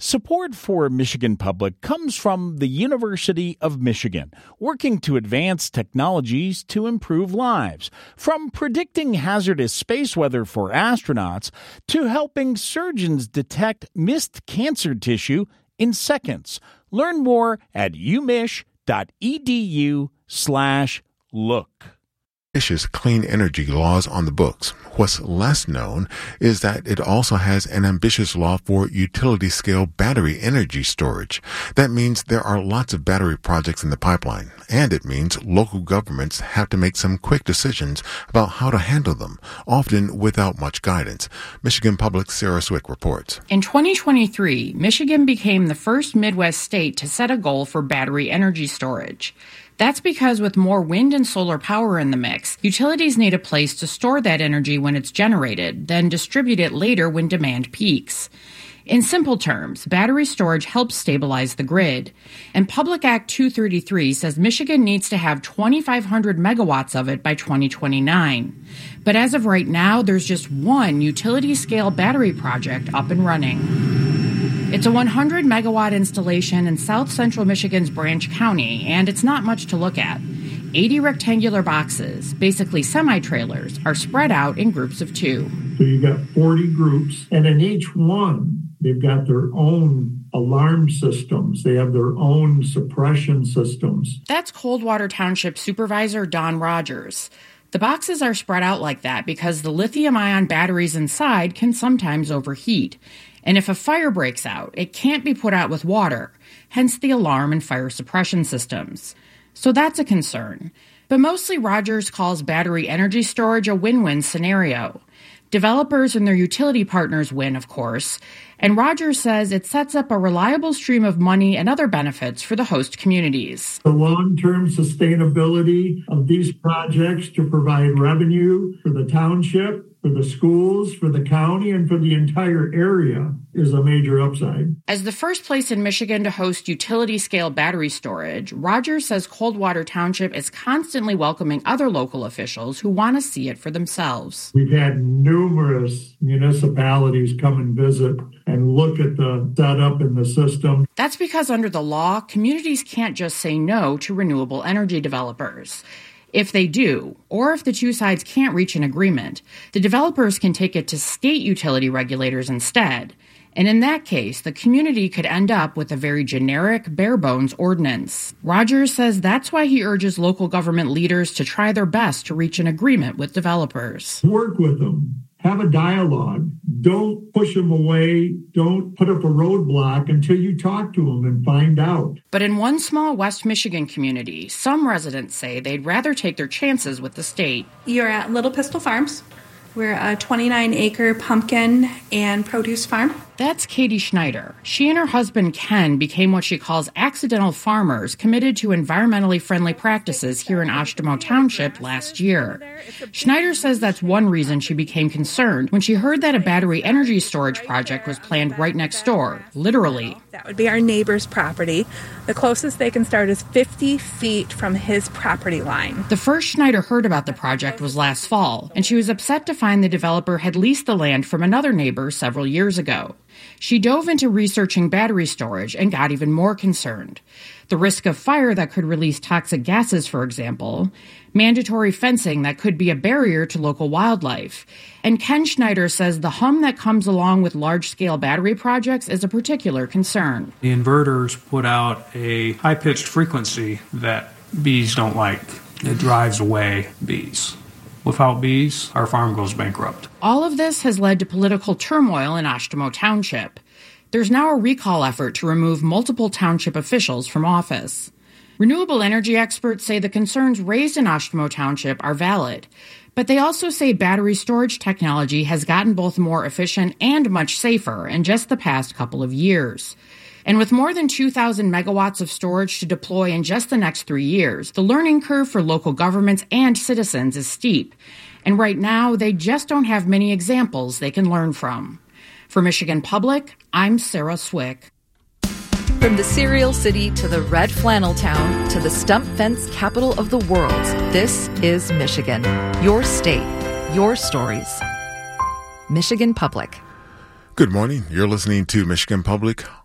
Support for Michigan Public comes from the University of Michigan, working to advance technologies to improve lives. From predicting hazardous space weather for astronauts to helping surgeons detect missed cancer tissue in seconds. Learn more at umich.edu/look. Ambitious clean energy laws on the books. What's less known is that it also has an ambitious law for utility-scale battery energy storage. That means there are lots of battery projects in the pipeline, and it means local governments have to make some quick decisions about how to handle them, often without much guidance. Michigan Public's Sarah Swick reports. In 2023, Michigan became the first Midwest state to set a goal for battery energy storage. That's because with more wind and solar power in the mix, utilities need a place to store that energy when it's generated, then distribute it later when demand peaks. In simple terms, battery storage helps stabilize the grid. And Public Act 233 says Michigan needs to have 2,500 megawatts of it by 2029. But as of right now, there's just one utility-scale battery project up and running. It's a 100-megawatt installation in south central Michigan's Branch County, and it's not much to look at. 80 rectangular boxes, basically semi-trailers, are spread out in groups of 2. So you've got 40 groups, and in each one, they've got their own alarm systems. They have their own suppression systems. That's Coldwater Township Supervisor Don Rogers. The boxes are spread out like that because the lithium-ion batteries inside can sometimes overheat. And if a fire breaks out, it can't be put out with water, hence the alarm and fire suppression systems. So that's a concern. But mostly Rogers calls battery energy storage a win-win scenario. Developers and their utility partners win, of course, and Rogers says it sets up a reliable stream of money and other benefits for the host communities. The long-term sustainability of these projects to provide revenue for the township, for the schools, for the county, and for the entire area is a major upside. As the first place in Michigan to host utility-scale battery storage, Rogers says Coldwater Township is constantly welcoming other local officials who want to see it for themselves. We've had numerous municipalities come and visit and look at the setup in the system. That's because under the law, communities can't just say no to renewable energy developers. If they do, or if the two sides can't reach an agreement, the developers can take it to state utility regulators instead. And in that case, the community could end up with a very generic, bare-bones ordinance. Rogers says that's why he urges local government leaders to try their best to reach an agreement with developers. Work with them. Have a dialogue. Don't push them away. Don't put up a roadblock until you talk to them and find out. But in one small West Michigan community, some residents say they'd rather take their chances with the state. You're at Little Pistol Farms. We're a 29-acre pumpkin and produce farm. That's Katie Schneider. She and her husband Ken became what she calls accidental farmers committed to environmentally friendly practices here in Oshtemo Township last year. Schneider says that's one reason she became concerned when she heard that a battery energy storage project was planned right next door, literally. That would be our neighbor's property. The closest they can start is 50 feet from his property line. The first Schneider heard about the project was last fall, and she was upset to find the developer had leased the land from another neighbor several years ago. She dove into researching battery storage and got even more concerned. The risk of fire that could release toxic gases, for example, mandatory fencing that could be a barrier to local wildlife. And Ken Schneider says the hum that comes along with large-scale battery projects is a particular concern. The inverters put out a high-pitched frequency that bees don't like. It drives away bees. Without bees, our farm goes bankrupt. All of this has led to political turmoil in Oshtemo Township. There's now a recall effort to remove multiple township officials from office. Renewable energy experts say the concerns raised in Oshtemo Township are valid, but they also say battery storage technology has gotten both more efficient and much safer in just the past couple of years. And with more than 2,000 megawatts of storage to deploy in just the next 3 years, the learning curve for local governments and citizens is steep. And right now, they just don't have many examples they can learn from. For Michigan Public, I'm Sarah Swick. From the cereal city to the red flannel town to the stump fence capital of the world, this is Michigan. Your state, your stories. Michigan Public. Good morning. You're listening to Michigan Public